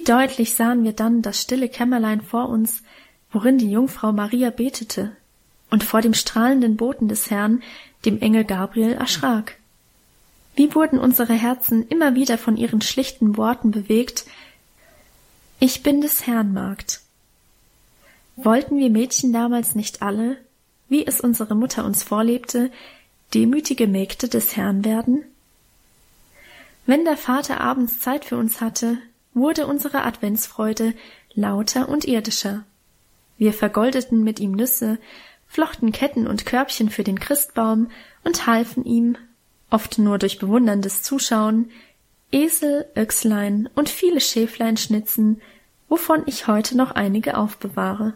deutlich sahen wir dann das stille Kämmerlein vor uns, worin die Jungfrau Maria betete und vor dem strahlenden Boten des Herrn, dem Engel Gabriel, erschrak. Wie wurden unsere Herzen immer wieder von ihren schlichten Worten bewegt: Ich bin des Herrn Magd. Wollten wir Mädchen damals nicht alle, wie es unsere Mutter uns vorlebte, demütige Mägde des Herrn werden? Wenn der Vater abends Zeit für uns hatte, wurde unsere Adventsfreude lauter und irdischer. Wir vergoldeten mit ihm Nüsse, flochten Ketten und Körbchen für den Christbaum und halfen ihm, oft nur durch bewunderndes Zuschauen, Esel, Öchslein und viele Schäflein schnitzen, wovon ich heute noch einige aufbewahre.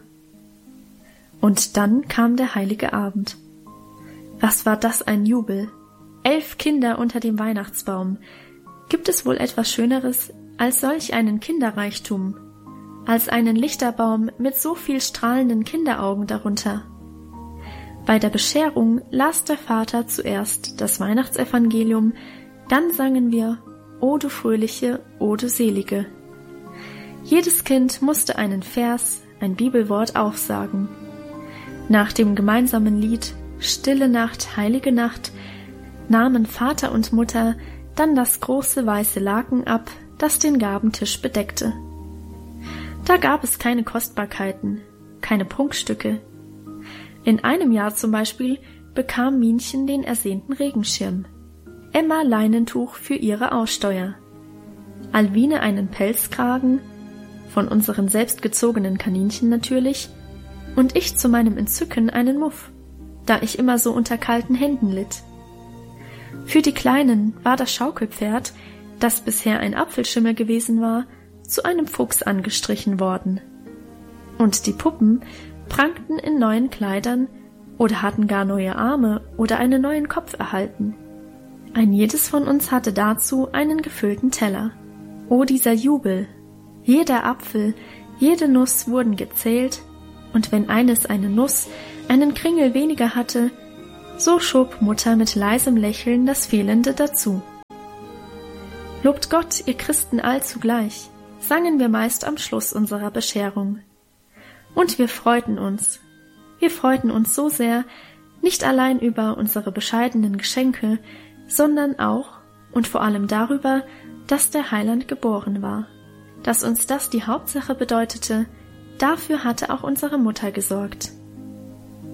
Und dann kam der heilige Abend. Was war das ein Jubel! 11 Kinder unter dem Weihnachtsbaum. Gibt es wohl etwas Schöneres als solch einen Kinderreichtum, als einen Lichterbaum mit so viel strahlenden Kinderaugen darunter? Bei der Bescherung las der Vater zuerst das Weihnachtsevangelium, dann sangen wir »O du Fröhliche, o du Selige«. Jedes Kind musste einen Vers, ein Bibelwort aufsagen. Nach dem gemeinsamen Lied »Stille Nacht, heilige Nacht« nahmen Vater und Mutter dann das große weiße Laken ab, das den Gabentisch bedeckte. Da gab es keine Kostbarkeiten, keine Prunkstücke. In einem Jahr zum Beispiel bekam Minchen den ersehnten Regenschirm, Emma Leinentuch für ihre Aussteuer, Alwine einen Pelzkragen, von unseren selbstgezogenen Kaninchen natürlich, und ich zu meinem Entzücken einen Muff, da ich immer so unter kalten Händen litt. Für die Kleinen war das Schaukelpferd, das bisher ein Apfelschimmel gewesen war, zu einem Fuchs angestrichen worden. Und die Puppen prangten in neuen Kleidern oder hatten gar neue Arme oder einen neuen Kopf erhalten. Ein jedes von uns hatte dazu einen gefüllten Teller. O dieser Jubel! Jeder Apfel, jede Nuss wurden gezählt, und wenn eines eine Nuss, einen Kringel weniger hatte, so schob Mutter mit leisem Lächeln das Fehlende dazu. Lobt Gott, ihr Christen allzugleich, sangen wir meist am Schluss unserer Bescherung. Und wir freuten uns so sehr, nicht allein über unsere bescheidenen Geschenke, sondern auch und vor allem darüber, dass der Heiland geboren war. Dass uns das die Hauptsache bedeutete, dafür hatte auch unsere Mutter gesorgt.